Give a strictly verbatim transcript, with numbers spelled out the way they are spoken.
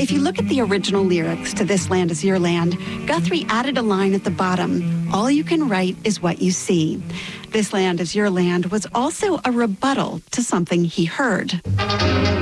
If you look at the original lyrics to This Land Is Your Land, Guthrie added a line at the bottom, all you can write is what you see. This Land Is Your Land was also a rebuttal to something he heard.